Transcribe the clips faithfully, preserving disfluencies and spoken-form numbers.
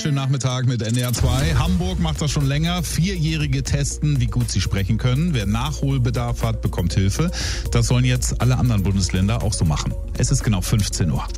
schönen Nachmittag mit N D R zwei. Hamburg macht das schon länger. Vierjährige testen, wie gut sie sprechen können. Wer Nachholbedarf hat, bekommt Hilfe. Das sollen jetzt alle anderen Bundesländer auch so machen. Es ist genau fünfzehn Uhr.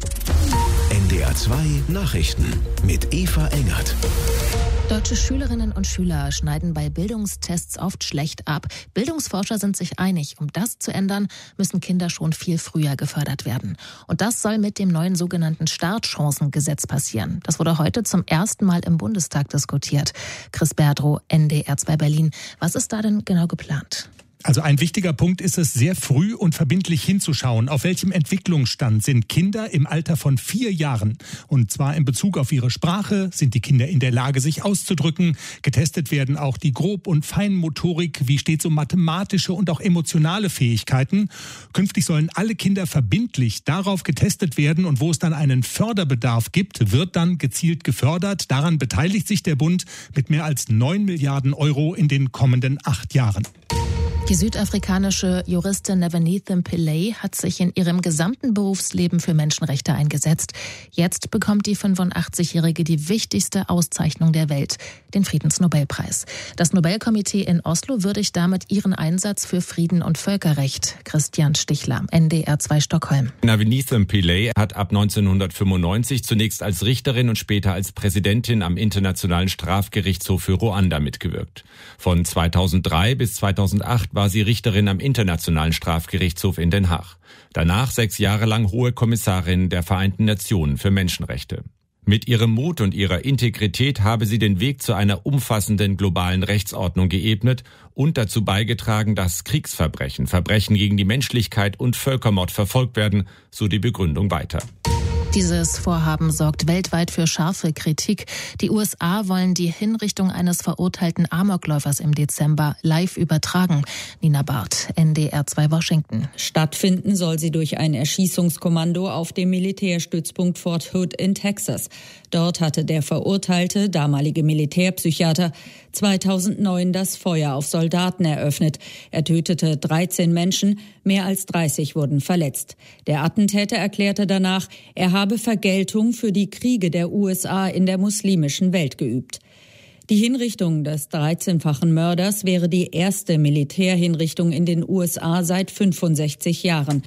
N D R zwei Nachrichten mit Eva Engert. Deutsche Schülerinnen und Schüler schneiden bei Bildungstests oft schlecht ab. Bildungsforscher sind sich einig, um das zu ändern, müssen Kinder schon viel früher gefördert werden. Und das soll mit dem neuen sogenannten Startchancengesetz passieren. Das wurde heute zum ersten Mal im Bundestag diskutiert. Chris Berdrow, N D R zwei Berlin. Was ist da denn genau geplant? Also ein wichtiger Punkt ist es, sehr früh und verbindlich hinzuschauen, auf welchem Entwicklungsstand sind Kinder im Alter von vier Jahren. Und zwar in Bezug auf ihre Sprache, sind die Kinder in der Lage, sich auszudrücken. Getestet werden auch die Grob- und Feinmotorik, wie steht es um mathematische und auch emotionale Fähigkeiten. Künftig sollen alle Kinder verbindlich darauf getestet werden und wo es dann einen Förderbedarf gibt, wird dann gezielt gefördert. Daran beteiligt sich der Bund mit mehr als neun Milliarden Euro in den kommenden acht Jahren. Die südafrikanische Juristin Navenethem Pillay hat sich in ihrem gesamten Berufsleben für Menschenrechte eingesetzt. Jetzt bekommt die fünfundachtzigjährige die wichtigste Auszeichnung der Welt, den Friedensnobelpreis. Das Nobelkomitee in Oslo würdigt damit ihren Einsatz für Frieden und Völkerrecht. Christian Stichler, N D R zwei Stockholm. Navenethem Pillay hat ab neunzehnhundertfünfundneunzig zunächst als Richterin und später als Präsidentin am Internationalen Strafgerichtshof für Ruanda mitgewirkt. Von zweitausenddrei bis zweitausendacht war sie Richterin am Internationalen Strafgerichtshof in Den Haag. Danach sechs Jahre lang Hohe Kommissarin der Vereinten Nationen für Menschenrechte. Mit ihrem Mut und ihrer Integrität habe sie den Weg zu einer umfassenden globalen Rechtsordnung geebnet und dazu beigetragen, dass Kriegsverbrechen, Verbrechen gegen die Menschlichkeit und Völkermord verfolgt werden, so die Begründung weiter. Dieses Vorhaben sorgt weltweit für scharfe Kritik. Die U S A wollen die Hinrichtung eines verurteilten Amokläufers im Dezember live übertragen. Nina Barth, N D R zwei Washington. Stattfinden soll sie durch ein Erschießungskommando auf dem Militärstützpunkt Fort Hood in Texas. Dort hatte der verurteilte, damalige Militärpsychiater, zweitausendneun das Feuer auf Soldaten eröffnet. Er tötete dreizehn Menschen, mehr als dreißig wurden verletzt. Der Attentäter erklärte danach, er habe Vergeltung für die Kriege der U S A in der muslimischen Welt geübt. Die Hinrichtung des dreizehnfachen Mörders wäre die erste Militärhinrichtung in den U S A seit fünfundsechzig Jahren.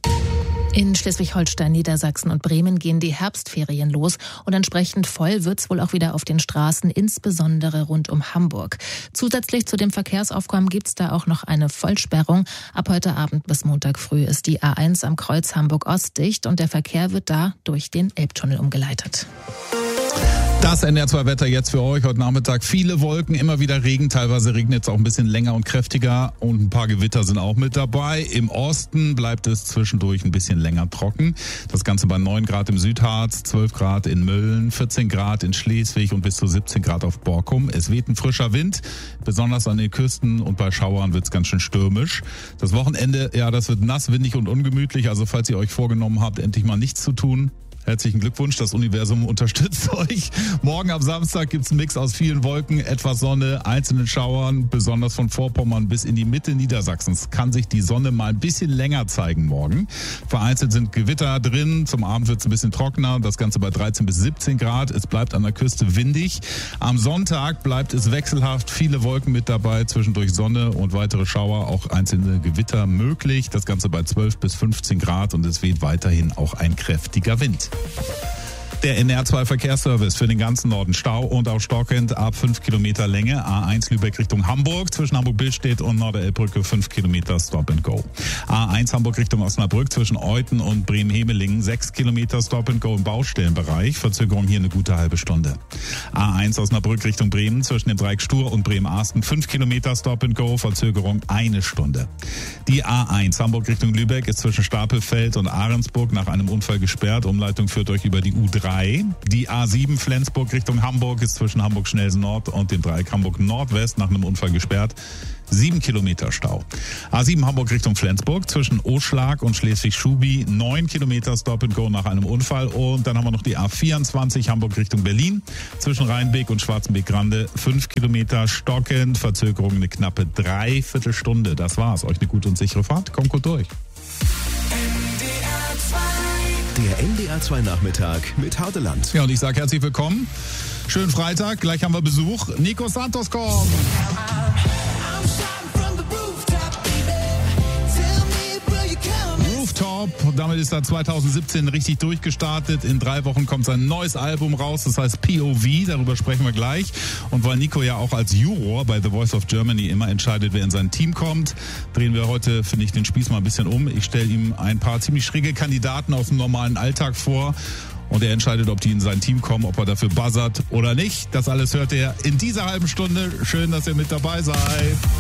In Schleswig-Holstein, Niedersachsen und Bremen gehen die Herbstferien los und entsprechend voll wird's wohl auch wieder auf den Straßen, insbesondere rund um Hamburg. Zusätzlich zu dem Verkehrsaufkommen gibt's da auch noch eine Vollsperrung. Ab heute Abend bis Montag früh ist die A eins am Kreuz Hamburg-Ost dicht und der Verkehr wird da durch den Elbtunnel umgeleitet. Das N D R zwei Wetter jetzt für euch. Heute Nachmittag viele Wolken, immer wieder Regen. Teilweise regnet es auch ein bisschen länger und kräftiger und ein paar Gewitter sind auch mit dabei. Im Osten bleibt es zwischendurch ein bisschen länger trocken. Das Ganze bei neun Grad im Südharz, zwölf Grad in Mölln, vierzehn Grad in Schleswig und bis zu siebzehn Grad auf Borkum. Es weht ein frischer Wind. Besonders an den Küsten und bei Schauern wird es ganz schön stürmisch. Das Wochenende, ja, das wird nass, windig und ungemütlich. Also falls ihr euch vorgenommen habt, endlich mal nichts zu tun, herzlichen Glückwunsch, das Universum unterstützt euch. Morgen am Samstag gibt's einen Mix aus vielen Wolken, etwas Sonne, einzelnen Schauern, besonders von Vorpommern bis in die Mitte Niedersachsens kann sich die Sonne mal ein bisschen länger zeigen morgen. Vereinzelt sind Gewitter drin, zum Abend wird's ein bisschen trockener, das Ganze bei dreizehn bis siebzehn Grad. Es bleibt an der Küste windig. Am Sonntag bleibt es wechselhaft, viele Wolken mit dabei, zwischendurch Sonne und weitere Schauer, auch einzelne Gewitter möglich. Das Ganze bei zwölf bis fünfzehn Grad und es weht weiterhin auch ein kräftiger Wind. Der N D R zwei Verkehrsservice für den ganzen Norden. Stau und auch stockend ab fünf Kilometer Länge. A eins Lübeck Richtung Hamburg zwischen Hamburg-Billstedt und Norderelbbrücke fünf Kilometer Stop and Go. A eins Hamburg Richtung Osnabrück zwischen Euthen und Bremen-Hemelingen sechs Kilometer Stop and Go im Baustellenbereich. Verzögerung hier eine gute halbe Stunde. A eins Osnabrück Richtung Bremen zwischen dem Dreieck Stur und Bremen-Arsten fünf Kilometer Stop and Go. Verzögerung eine Stunde. Die A eins Hamburg Richtung Lübeck ist zwischen Stapelfeld und Ahrensburg nach einem Unfall gesperrt. Umleitung führt euch über die U drei. Die A sieben Flensburg Richtung Hamburg ist zwischen Hamburg-Schnelsen Nord und dem Dreieck Hamburg Nordwest nach einem Unfall gesperrt. Sieben Kilometer Stau. A sieben Hamburg Richtung Flensburg zwischen Oschlag und Schleswig-Schubi. Neun Kilometer Stop and Go nach einem Unfall. Und dann haben wir noch die A vierundzwanzig Hamburg Richtung Berlin zwischen Rheinbeek und Schwarzenbeek-Grande. Fünf Kilometer stockend. Verzögerung eine knappe Dreiviertelstunde. Das war's. Euch eine gute und sichere Fahrt. Kommt gut durch. Der N D R zwei Nachmittag mit Hardeland. Ja, und ich sage herzlich willkommen. Schönen Freitag, gleich haben wir Besuch. Nico Santos kommt. Rooftop, damit ist er zwanzig siebzehn richtig durchgestartet. In drei Wochen kommt sein neues Album raus, das heißt P O V, darüber sprechen wir gleich. Und weil Nico ja auch als Juror bei The Voice of Germany immer entscheidet, wer in sein Team kommt, drehen wir heute, finde ich, den Spieß mal ein bisschen um. Ich stelle ihm ein paar ziemlich schräge Kandidaten aus dem normalen Alltag vor. Und er entscheidet, ob die in sein Team kommen, ob er dafür buzzert oder nicht. Das alles hört er in dieser halben Stunde. Schön, dass ihr mit dabei seid.